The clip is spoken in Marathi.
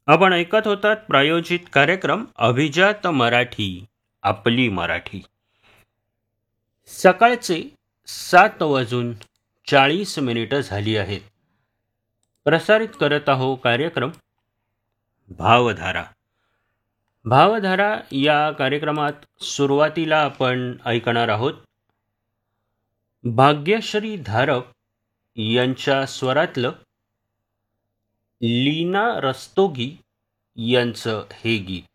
आपण ऐकत होतात प्रायोजित कार्यक्रम अभिजात मराठी, आपली मराठी. सकाळचे 7:40 झाली आहेत. प्रसारित करत आहो कार्यक्रम भावधारा. भावधारा या कार्यक्रमात सुरुवातीला आपण ऐकणार आहोत भाग्यश्री धारप यांच्या स्वरातलं लीना रस्तोगी यांचं हे गीत.